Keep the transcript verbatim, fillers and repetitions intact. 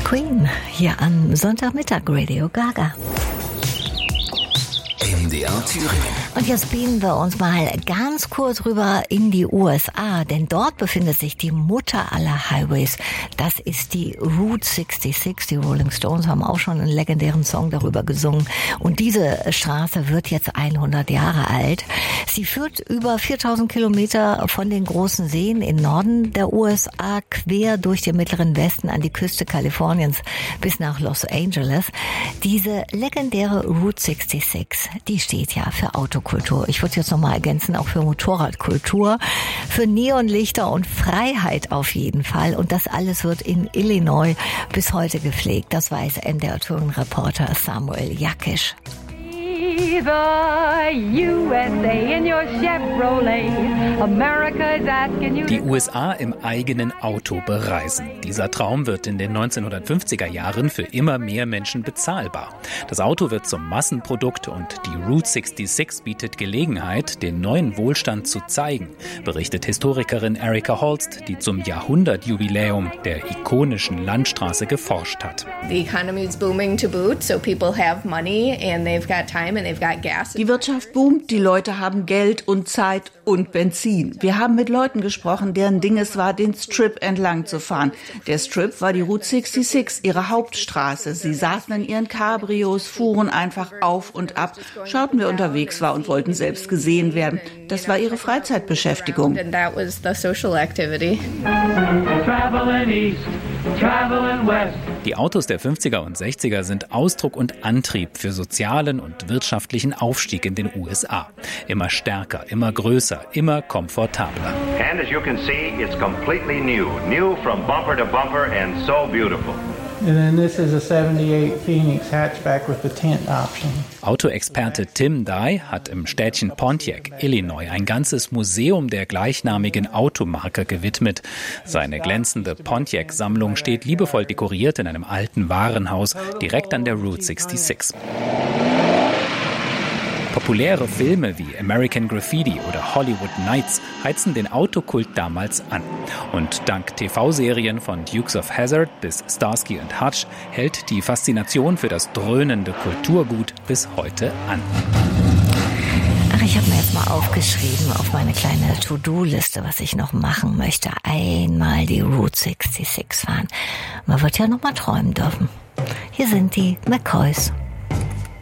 Queen hier am Sonntagmittag, Radio Gaga. M D R Thüringen. Und jetzt beamen wir uns mal ganz kurz rüber in die U S A, denn dort befindet sich die Mutter aller Highways. Das ist die Route sechsundsechzig. Die Rolling Stones haben auch schon einen legendären Song darüber gesungen. Und diese Straße wird jetzt hundert Jahre alt. Sie führt über viertausend Kilometer von den großen Seen im Norden der U S A quer durch den mittleren Westen an die Küste Kaliforniens bis nach Los Angeles. Diese legendäre Route sechsundsechzig, die steht ja für Autokultur. Ich würde jetzt nochmal ergänzen, auch für Motorradkultur, für Neonlichter und Freiheit auf jeden Fall. Und das alles wird in Illinois bis heute gepflegt. Das weiß M D R-Tourenreporter Samuel Jakisch. The U S A in your Chevrolet. America is asking you. Die U S A im eigenen Auto bereisen. Dieser Traum wird in den neunzehnhundertfünfziger Jahren für immer mehr Menschen bezahlbar. Das Auto wird zum Massenprodukt und die Route sechsundsechzig bietet Gelegenheit, den neuen Wohlstand zu zeigen, berichtet Historikerin Erika Holst, die zum Jahrhundertjubiläum der ikonischen Landstraße geforscht hat. The economy is booming to boot, so people have money and they've got time and Die Wirtschaft boomt, die Leute haben Geld und Zeit und Benzin. Wir haben mit Leuten gesprochen, deren Ding es war, den Strip entlang zu fahren. Der Strip war die Route sechsundsechzig, ihre Hauptstraße. Sie saßen in ihren Cabrios, fuhren einfach auf und ab, schauten, wer unterwegs war und wollten selbst gesehen werden. Das war ihre Freizeitbeschäftigung. And that was the social activity. Die Autos der fünfziger und sechziger sind Ausdruck und Antrieb für sozialen und wirtschaftlichen Aufstieg in den U S A. Immer stärker, immer größer, immer komfortabler. And as you can see, it's completely new. New from bumper to bumper and so beautiful. And then this is a seventy-eight Phoenix hatchback with the tent option. Autoexperte Tim Dye hat im Städtchen Pontiac, Illinois, ein ganzes Museum der gleichnamigen Automarke gewidmet. Seine glänzende Pontiac-Sammlung steht liebevoll dekoriert in einem alten Warenhaus direkt an der Route sechsundsechzig. Populäre Filme wie American Graffiti oder Hollywood Nights heizen den Autokult damals an. Und dank T V-Serien von Dukes of Hazzard bis Starsky und Hutch hält die Faszination für das dröhnende Kulturgut bis heute an. Ach, ich habe mir jetzt mal aufgeschrieben auf meine kleine To-Do-Liste, was ich noch machen möchte. Einmal die Route sechsundsechzig fahren. Man wird ja noch mal träumen dürfen. Hier sind die McCoys.